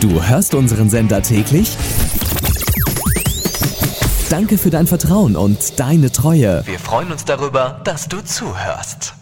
Du hörst unseren Sender täglich? Danke für dein Vertrauen und deine Treue. Wir freuen uns darüber, dass du zuhörst.